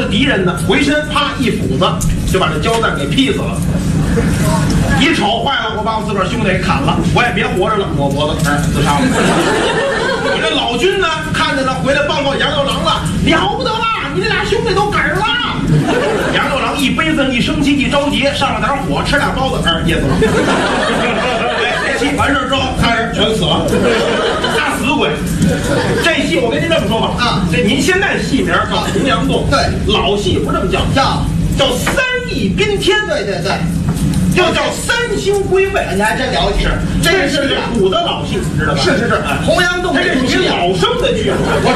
敌人呢，回身啪一斧子就把这焦赞给劈死了。一瞅坏了，我把我自个儿兄弟给砍了，我也别活着了，抹脖子，自杀了。你这老君呢，看着呢，回来报告杨六郎了，了不得了，你这俩兄弟都嗝儿了。杨六郎一悲愤，一生气，一着急，上了点火，吃俩包子，噎死了。这戏完事之后，仨人全死了，仨死鬼。这戏我跟您这么说吧，啊，这您现在戏名叫《重阳洞》， 对， 老戏不这么叫，叫三义宾天， 对对对， 又叫三星归位。 你还真了解， 这是古的老戏，知道吧？ 是，洪阳洞它这属于老生的剧。我